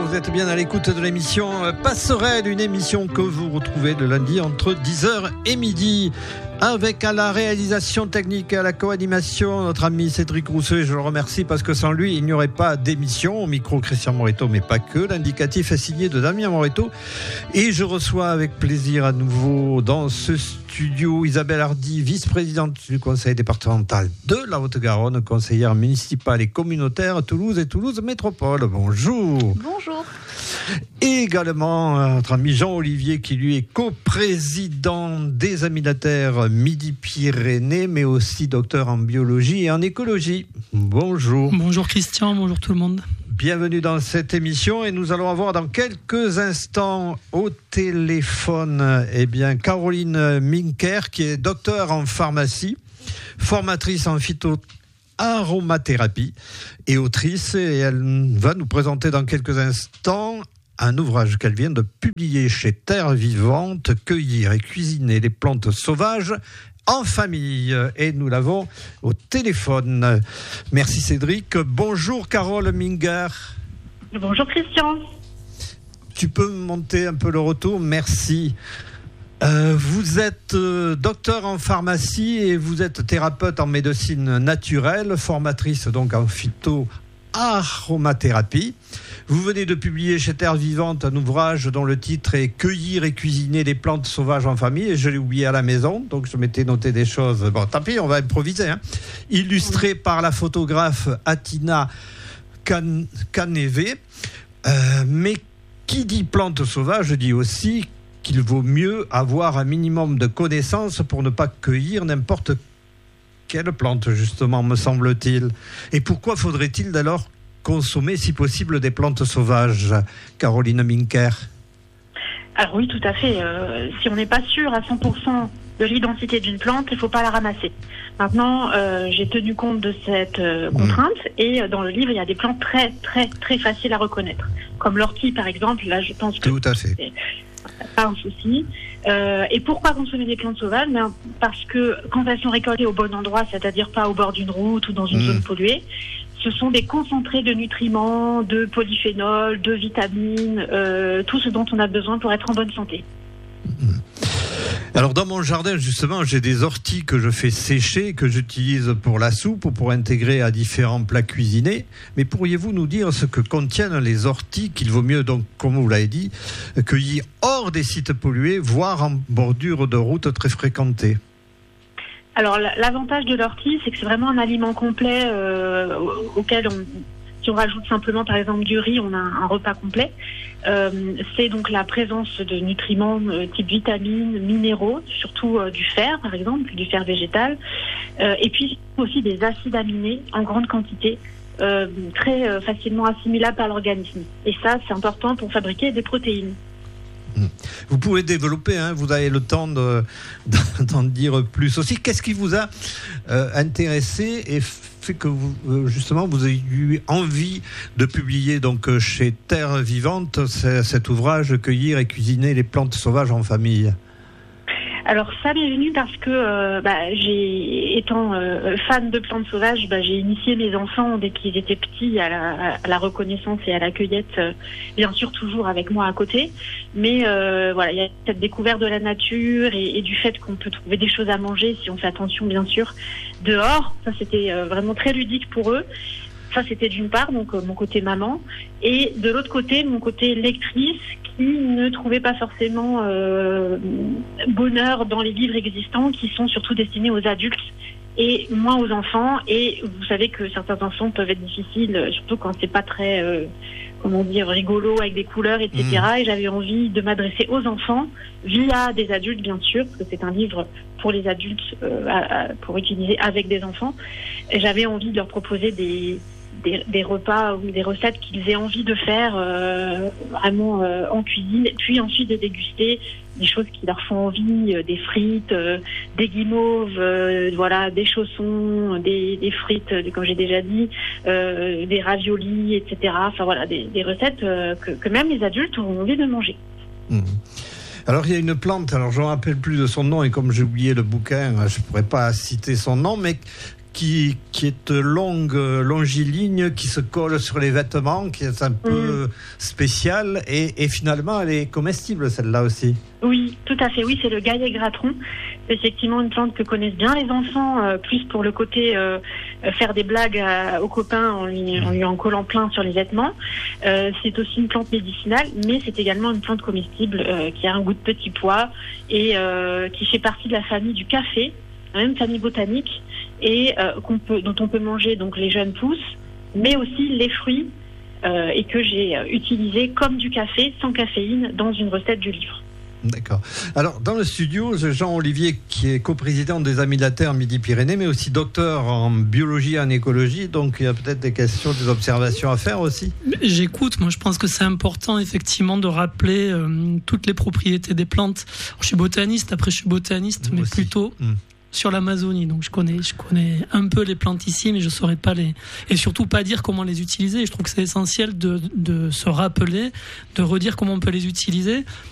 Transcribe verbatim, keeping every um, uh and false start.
vous êtes bien à l'écoute de l'émission Passerelle, une émission que vous retrouvez le lundi entre dix heures et midi. Avec à la réalisation technique et à la co-animation notre ami Cédric Rousseau, et je le remercie parce que sans lui il n'y aurait pas d'émission. Au micro Christian Moreto, mais pas que. L'indicatif est signé de Damien Moreto et je reçois avec plaisir à nouveau dans ce studio Isabelle Hardy, vice-présidente du conseil départemental de la Haute-Garonne, conseillère municipale et communautaire à Toulouse et Toulouse Métropole. Bonjour. Bonjour. Et également notre ami Jean-Olivier qui lui est coprésident des Amis de la Terre Midi-Pyrénées, mais aussi docteur en biologie et en écologie. Bonjour. Bonjour Christian, bonjour tout le monde. Bienvenue dans cette émission et nous allons avoir dans quelques instants au téléphone eh bien, Caroline Minker qui est docteur en pharmacie, formatrice en phytoaromathérapie et autrice, et elle va nous présenter dans quelques instants un ouvrage qu'elle vient de publier chez Terre Vivante, Cueillir et cuisiner les plantes sauvages en famille. Et nous l'avons au téléphone. Merci Cédric. Bonjour Carole Minger. Bonjour Christian. Tu peux monter un peu le retour, merci. Euh, vous êtes euh, docteur en pharmacie et vous êtes thérapeute en médecine naturelle, formatrice donc en phytoaromathérapie. Vous venez de publier chez Terre Vivante un ouvrage dont le titre est « Cueillir et cuisiner les plantes sauvages en famille ». Et je l'ai oublié à la maison, donc je m'étais noté des choses. Bon, tant pis, on va improviser. Hein. Illustré par la photographe Atina Can- Caneve. Euh, mais qui dit plantes sauvages dit aussi qu'il vaut mieux avoir un minimum de connaissances pour ne pas cueillir n'importe quelle plante, justement, me semble-t-il. Et pourquoi faudrait-il alors consommer, si possible, des plantes sauvages, Caroline Minker? Alors oui, tout à fait. Euh, si on n'est pas sûr à cent pour cent de l'identité d'une plante, il ne faut pas la ramasser. Maintenant, euh, j'ai tenu compte de cette euh, contrainte mmh. et euh, dans le livre, il y a des plantes très, très, très faciles à reconnaître. Comme l'ortie, par exemple. Là, je pense que tout à fait. C'est pas un souci. Euh, et pourquoi consommer des plantes sauvages? Ben, parce que quand elles sont récoltées au bon endroit, c'est-à-dire pas au bord d'une route ou dans une mmh. zone polluée, ce sont des concentrés de nutriments, de polyphénols, de vitamines, euh, tout ce dont on a besoin pour être en bonne santé. Alors dans mon jardin justement j'ai des orties que je fais sécher, que j'utilise pour la soupe ou pour intégrer à différents plats cuisinés. Mais pourriez-vous nous dire ce que contiennent les orties qu'il vaut mieux donc, comme vous l'avez dit, cueillir hors des sites pollués, voire en bordure de routes très fréquentées? Alors l'avantage de l'ortie, c'est que c'est vraiment un aliment complet euh, auquel on, si on rajoute simplement par exemple du riz, on a un, un repas complet. Euh, c'est donc la présence de nutriments euh, type vitamines, minéraux, surtout euh, du fer par exemple, du fer végétal, euh, et puis aussi des acides aminés en grande quantité, euh, très euh, facilement assimilables par l'organisme. Et ça, c'est important pour fabriquer des protéines. Vous pouvez développer, hein, vous avez le temps de, d'en dire plus aussi. Qu'est-ce qui vous a euh, intéressé et fait que vous, euh, justement vous avez eu envie de publier donc chez Terre Vivante cet ouvrage « Cueillir et cuisiner les plantes sauvages en famille » ? Alors ça m'est venu parce que euh, bah, j'ai, étant euh, fan de plantes sauvages, bah, j'ai initié mes enfants dès qu'ils étaient petits à la, à la reconnaissance et à la cueillette, euh, bien sûr toujours avec moi à côté. Mais euh, voilà, il y a cette découverte de la nature et, et du fait qu'on peut trouver des choses à manger si on fait attention bien sûr dehors. Ça c'était euh, vraiment très ludique pour eux. Ça, c'était d'une part, donc euh, mon côté maman, et de l'autre côté, mon côté lectrice, qui ne trouvait pas forcément euh, bonheur dans les livres existants, qui sont surtout destinés aux adultes et moins aux enfants. Et vous savez que certains enfants peuvent être difficiles, surtout quand c'est pas très, euh, comment dire, rigolo avec des couleurs, et cetera. Mmh. Et j'avais envie de m'adresser aux enfants via des adultes, bien sûr, parce que c'est un livre pour les adultes, euh, à, à, pour utiliser avec des enfants. Et j'avais envie de leur proposer des Des, des repas ou des recettes qu'ils aient envie de faire euh, vraiment euh, en cuisine, puis ensuite de déguster des choses qui leur font envie, euh, des frites, euh, des guimauves, euh, voilà, des chaussons, des, des frites, comme j'ai déjà dit, euh, des raviolis, et cetera. Enfin voilà, des, des recettes euh, que, que même les adultes ont envie de manger. Mmh. Alors il y a une plante, alors je ne me rappelle plus de son nom et comme j'ai oublié le bouquin, je ne pourrais pas citer son nom, mais qui, qui est longue, longiligne, qui se colle sur les vêtements, qui est un peu mmh. spéciale, et, et finalement, elle est comestible, celle-là aussi. Oui, tout à fait. Oui, c'est le Gaillet Gratron. C'est effectivement une plante que connaissent bien les enfants, euh, plus pour le côté euh, faire des blagues à, aux copains en lui, en lui en collant plein sur les vêtements. Euh, c'est aussi une plante médicinale, mais c'est également une plante comestible euh, qui a un goût de petit pois et euh, qui fait partie de la famille du café, la même famille botanique, et euh, qu'on peut, dont on peut manger donc les jeunes pousses, mais aussi les fruits, euh, et que j'ai euh, utilisé comme du café, sans caféine, dans une recette du livre. D'accord. Alors, dans le studio, Jean-Olivier, qui est coprésident des Amis de la Terre Midi-Pyrénées, mais aussi docteur en biologie et en écologie, donc il y a peut-être des questions, des observations à faire aussi. J'écoute, moi je pense que c'est important effectivement de rappeler euh, toutes les propriétés des plantes. Alors, je suis botaniste, après je suis botaniste, Moi mais aussi. plutôt... Mmh. sur l'Amazonie, donc je connais, je connais un peu les plantes ici, mais je saurais pas les, et surtout pas dire comment les utiliser. Je trouve que c'est essentiel de, de se rappeler, de redire comment on peut les utiliser.